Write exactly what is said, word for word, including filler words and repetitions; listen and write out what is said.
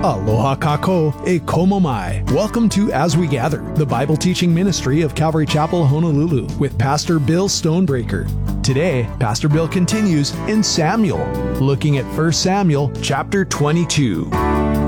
Aloha kako e komo mai. Welcome to As We Gather, the Bible teaching ministry of Calvary Chapel, Honolulu, with Pastor Bill Stonebreaker. Today, Pastor Bill continues in Samuel, looking at First Samuel chapter twenty-two.